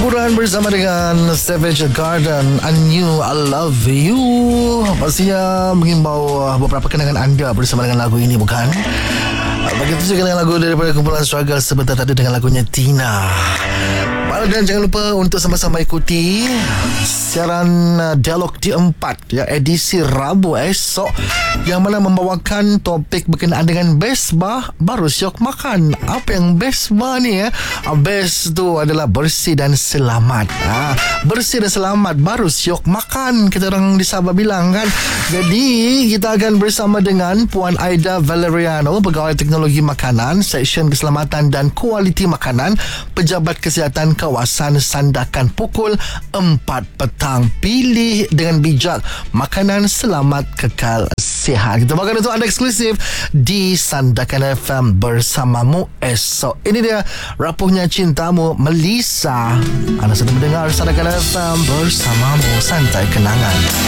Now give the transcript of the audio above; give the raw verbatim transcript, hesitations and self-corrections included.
Hiburan bersama dengan Savage Garden, A New I Love You. Pastinya menghimbau beberapa kenangan anda bersama dengan lagu ini, bukan? Begitu juga dengan lagu daripada kumpulan Struggle sebentar tadi dengan lagunya Tina. Dan jangan lupa untuk sama-sama ikuti siaran Dialog D empat ya, edisi Rabu esok, yang mana membawakan topik berkenaan dengan best bar baru syok makan. Apa yang best bar ni ya? Best tu adalah bersih dan selamat. ha, Bersih dan selamat baru syok makan, kita orang di Sabah bilang kan. Jadi kita akan bersama dengan Puan Aida Valeriano, Pegawai Teknologi Makanan, Seksyen Keselamatan dan Kualiti Makanan, Pejabat Kesihatan Kawasan Sandakan, pukul empat petang. Pilih dengan bijak makanan selamat kekal sihat. Kita makan untuk anda eksklusif di Sandakan F M bersamamu esok. Ini dia Rapuhnya Cintamu, Melissa. Anda sedang mendengar Sandakan F M bersamamu, santai kenangan.